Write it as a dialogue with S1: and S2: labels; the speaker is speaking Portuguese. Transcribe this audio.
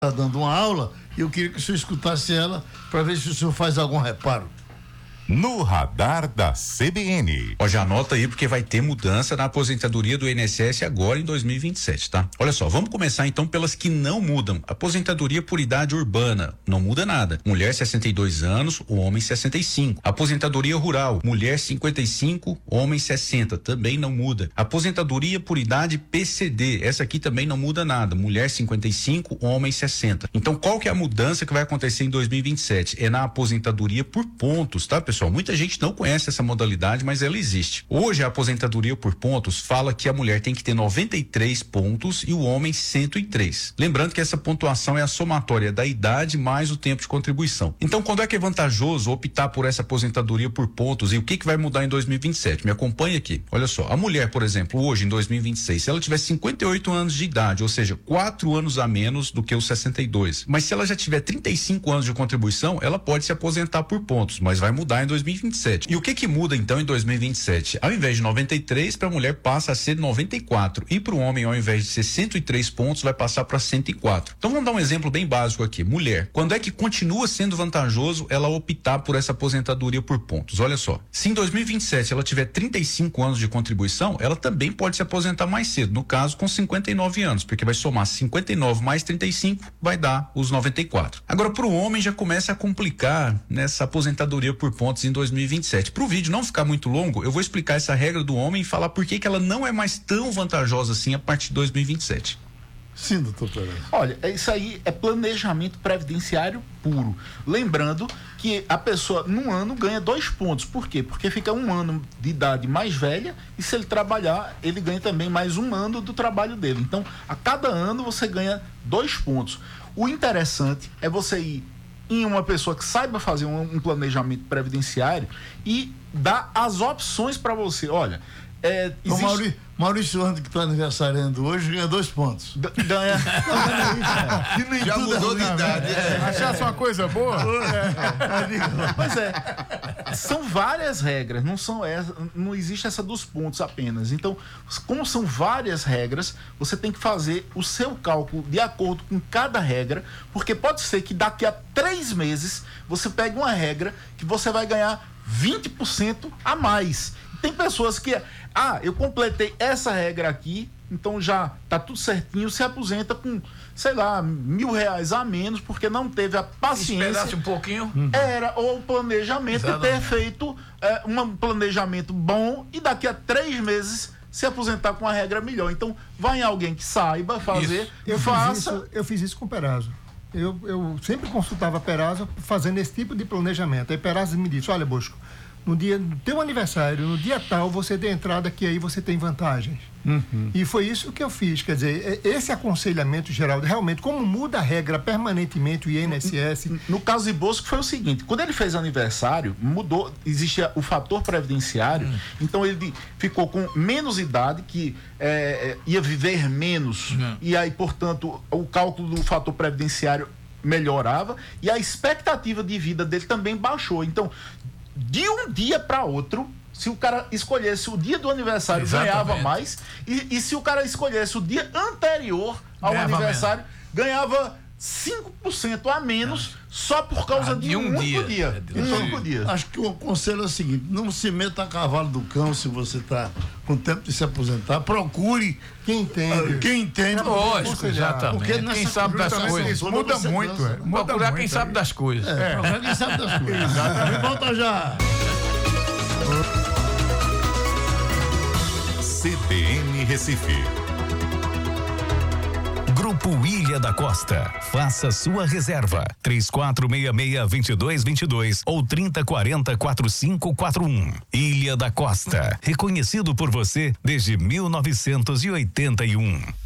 S1: está dando uma aula e eu queria que o senhor escutasse ela para ver se o senhor faz algum reparo.
S2: No radar da CBN.
S3: Ó, já anota aí porque vai ter mudança na aposentadoria do INSS agora em 2027, tá? Olha só, vamos começar então pelas que não mudam. Aposentadoria por idade urbana, não muda nada. Mulher 62 anos, o homem 65. Aposentadoria rural, mulher 55, homem 60, também não muda. Aposentadoria por idade PCD, essa aqui também não muda nada. Mulher 55, homem 60. Então qual que é a mudança que vai acontecer em 2027? É na aposentadoria por pontos, tá, pessoal? Muita gente não conhece essa modalidade, mas ela existe. Hoje a aposentadoria por pontos fala que a mulher tem que ter 93 pontos e o homem 103. Lembrando que essa pontuação é a somatória da idade mais o tempo de contribuição. Então, quando é que é vantajoso optar por essa aposentadoria por pontos e o que vai mudar em 2027? Me acompanha aqui. Olha só, a mulher, por exemplo, hoje em 2026, se ela tiver 58 anos de idade, ou seja, 4 anos a menos do que os 62, mas se ela já tiver 35 anos de contribuição, ela pode se aposentar por pontos, mas vai mudar em 2027. E o que muda então em 2027? Ao invés de 93, para a mulher passa a ser 94 e para o homem, ao invés de ser 103 pontos, vai passar para 104. Então vamos dar um exemplo bem básico aqui. Mulher, quando é que continua sendo vantajoso ela optar por essa aposentadoria por pontos? Olha só, se em 2027 ela tiver 35 anos de contribuição, ela também pode se aposentar mais cedo, no caso com 59 anos, porque vai somar 59 mais 35, vai dar os 94. Agora para o homem já começa a complicar nessa aposentadoria por pontos em 2027. Para o vídeo não ficar muito longo, eu vou explicar essa regra do homem e falar por que ela não é mais tão vantajosa assim a partir de 2027.
S1: Sim, doutor Pereira.
S4: Olha, isso aí é planejamento previdenciário puro. Lembrando que a pessoa, num ano, ganha 2 pontos. Por quê? Porque fica um ano de idade mais velha e se ele trabalhar, ele ganha também mais um ano do trabalho dele. Então, a cada ano você ganha 2 pontos. O interessante é você ir em uma pessoa que saiba fazer um planejamento previdenciário e dar as opções para você. Olha,
S1: existe... Maurício Ando, que está aniversariando hoje, ganha 2 pontos.
S4: Ganha.
S5: Já mudou de idade.
S6: Achasse uma coisa boa?
S4: Pois é. São várias regras, não existe essa dos pontos apenas. Então, como são várias regras, você tem que fazer o seu cálculo de acordo com cada regra, porque pode ser que daqui a 3 meses você pegue uma regra que você vai ganhar 20% a mais. Tem pessoas que, eu completei essa regra aqui, então já tá tudo certinho, se aposenta com, sei lá, R$1.000 a menos, porque não teve a paciência.
S5: Esperasse um pouquinho.
S4: Era o planejamento, ter feito um planejamento bom e daqui a 3 meses se aposentar com uma regra melhor. Então, vai em alguém que saiba fazer,
S6: Eu fiz isso com o Perazzo. Eu sempre consultava a Perazzo fazendo esse tipo de planejamento. Aí Perazzo me disse, olha, Bosco, no dia do teu aniversário, no dia tal, você dê entrada que aí você tem vantagens. E foi isso que eu fiz, quer dizer, esse aconselhamento geral, realmente, como muda a regra permanentemente o INSS.
S4: No caso de Bosco foi o seguinte, quando ele fez aniversário, mudou, existia o fator previdenciário, então ele ficou com menos idade, que ia viver menos, e aí, portanto, o cálculo do fator previdenciário melhorava, e a expectativa de vida dele também baixou. Então, de um dia para outro, se o cara escolhesse o dia do aniversário, ganhava mais, e se o cara escolhesse o dia anterior ao aniversário, ganhava 5% a menos, só por causa de um único dia.
S1: Acho que o conselho é o seguinte: não se meta a cavalo do cão se você está com tempo de se aposentar. Procure
S6: quem entende.
S5: É lógico, exatamente.
S1: Porque
S5: quem sabe das coisas.
S6: Muda muito.
S5: Procurar quem sabe das coisas.
S1: Procurar quem sabe das coisas. Exatamente. Volta já.
S2: CBN Recife.
S7: Grupo Ilha da Costa. Faça sua reserva. 3466-2222 ou 3040-4541. Ilha da Costa. Reconhecido por você desde 1981.